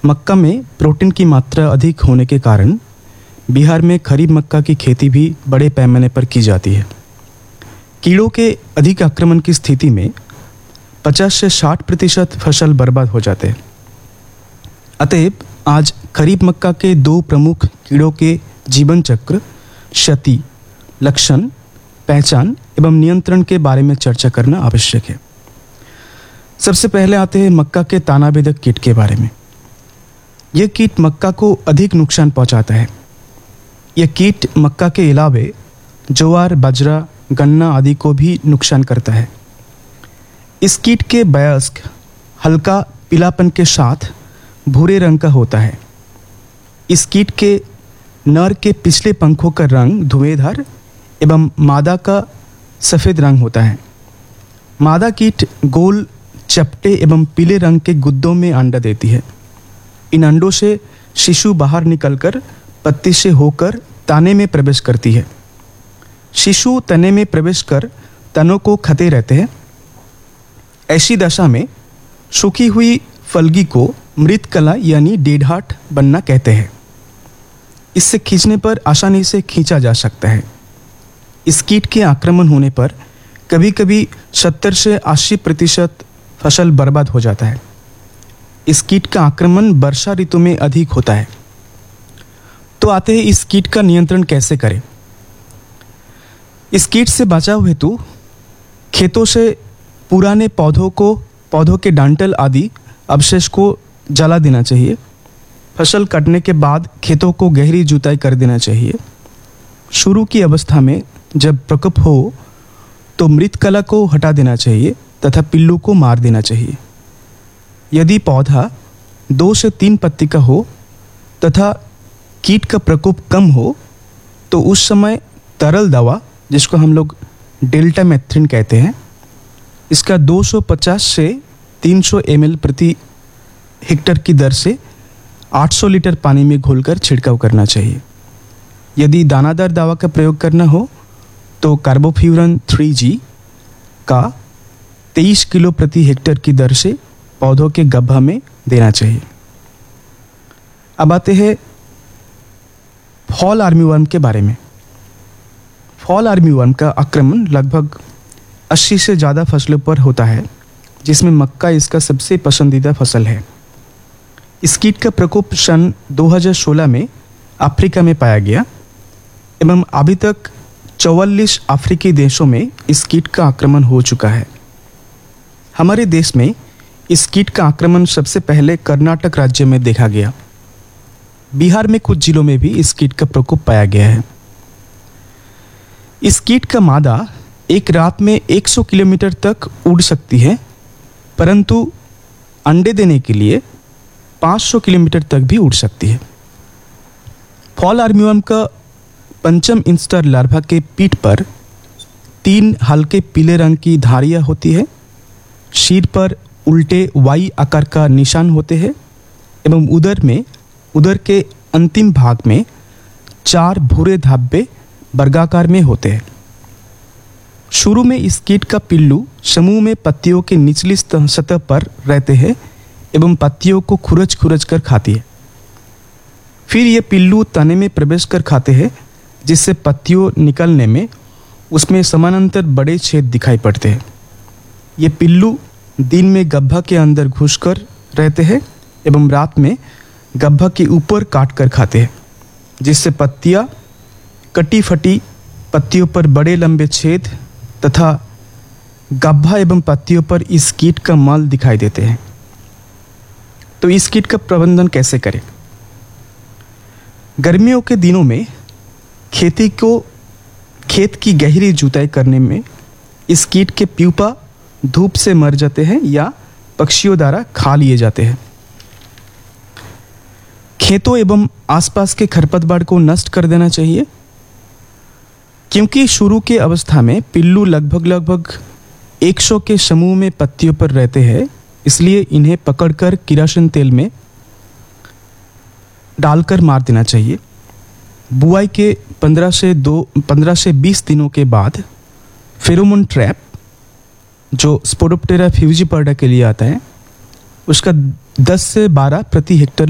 मक्का में प्रोटीन की मात्रा अधिक होने के कारण बिहार में खरीफ मक्का की खेती भी बड़े पैमाने पर की जाती है। कीड़ों के अधिक आक्रमण की स्थिति में 50 से 60% फसल बर्बाद हो जाते हैं। अतएव आज खरीफ मक्का के दो प्रमुख कीड़ों के जीवन चक्र, क्षति, लक्षण, पहचान एवं नियंत्रण के बारे में चर्चा करना आवश्यक है। सबसे पहले आते हैं मक्का के तानाबेदक कीट के बारे में। यह कीट मक्का को अधिक नुकसान पहुंचाता है। यह कीट मक्का के अलावे ज्वार, बाजरा, गन्ना आदि को भी नुकसान करता है। इस कीट के वयस्क हल्का पीलापन के साथ भूरे रंग का होता है। इस कीट के नर के पिछले पंखों का रंग धुएंधार एवं मादा का सफ़ेद रंग होता है। मादा कीट गोल, चपटे एवं पीले रंग के गुद्दों में अंडा देती है। इन अंडों से शिशु बाहर निकलकर पत्ती से होकर ताने में प्रवेश करती है। शिशु तने में प्रवेश कर तनों को खाते रहते हैं। ऐसी दशा में सूखी हुई फलगी को मृतकला यानी डेड हार्ट बनना कहते हैं। इससे खींचने पर आसानी से खींचा जा सकता है। इस कीट के आक्रमण होने पर कभी कभी 70 से 80% फसल बर्बाद हो जाता है। इस कीट का आक्रमण वर्षा ऋतु में अधिक होता है। तो आते हैं इस कीट का नियंत्रण कैसे करें। इस कीट से बचाव हेतु खेतों से पुराने पौधों के डांटल आदि अवशेष को जला देना चाहिए। फसल कटने के बाद खेतों को गहरी जुताई कर देना चाहिए। शुरू की अवस्था में जब प्रकोप हो तो मृतकला को हटा देना चाहिए तथा पिल्लू को मार देना चाहिए। यदि पौधा 2 से 3 पत्ती का हो तथा कीट का प्रकोप कम हो तो उस समय तरल दवा, जिसको हम लोग डेल्टामेथ्रिन कहते हैं, इसका 250 से 300 ml प्रति हेक्टर की दर से 800 लीटर पानी में घोलकर छिड़काव करना चाहिए। यदि दानादार दवा का प्रयोग करना हो तो कार्बोफ्यूरन 3G का 23 किलो प्रति हेक्टर की दर से पौधों के गड्ढा में देना चाहिए। अब आते हैं फॉल आर्मीवर्म के बारे में। फॉल आर्मीवर्म का आक्रमण लगभग 80 से ज़्यादा फसलों पर होता है, जिसमें मक्का इसका सबसे पसंदीदा फसल है। इस कीट का प्रकोप सन 2016 में अफ्रीका में पाया गया एवं अभी तक 44 अफ्रीकी देशों में इस कीट का आक्रमण हो चुका है। हमारे देश में इस कीट का आक्रमण सबसे पहले कर्नाटक राज्य में देखा गया। बिहार में कुछ जिलों में भी इस कीट का प्रकोप पाया गया है। इस कीट का मादा एक रात में 100 किलोमीटर तक उड़ सकती है, परंतु अंडे देने के लिए 500 किलोमीटर तक भी उड़ सकती है। फॉल आर्मीवर्म का पंचम इंस्टर लार्वा के पीठ पर 3 हल्के पीले रंग की धारियां होती है। सिर पर उल्टे वाई आकार का निशान होते हैं एवं उदर के अंतिम भाग में 4 भूरे धब्बे वर्गाकार में होते हैं। शुरू में इस कीट का पिल्लू समूह में पत्तियों के निचली सतह पर रहते हैं एवं पत्तियों को खुरच कर खाती है। फिर ये पिल्लू तने में प्रवेश कर खाते हैं, जिससे पत्तियों निकलने में उसमें समानांतर बड़े छेद दिखाई पड़ते हैं। ये पिल्लू दिन में गड्ढा के अंदर घुसकर रहते हैं एवं रात में गड्ढा के ऊपर काट कर खाते हैं, जिससे पत्तियां कटी फटी पत्तियों पर बड़े लंबे छेद तथा गड्ढा एवं पत्तियों पर इस कीट का मल दिखाई देते हैं। तो इस कीट का प्रबंधन कैसे करें। गर्मियों के दिनों में खेत की गहरी जुताई करने में इस कीट के प्यूपा धूप से मर जाते हैं या पक्षियों द्वारा खा लिए जाते हैं। खेतों एवं आसपास के खरपतवार को नष्ट कर देना चाहिए। क्योंकि शुरू के अवस्था में पिल्लू लगभग 100 के समूह में पत्तियों पर रहते हैं, इसलिए इन्हें पकड़कर किरोसिन तेल में डालकर मार देना चाहिए। बुआई के 15 से 20 दिनों के बाद फेरोमोन ट्रैप, जो स्पोडोप्टेरा फ्यूजिपर्डा के लिए आता है, उसका 10 से 12 प्रति हेक्टर